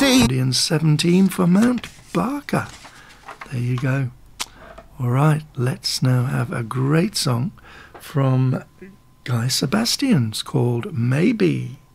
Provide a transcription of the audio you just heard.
And 17 for Mount Barker. There you go. All right, let's now have a great song from Guy Sebastian called Maybe.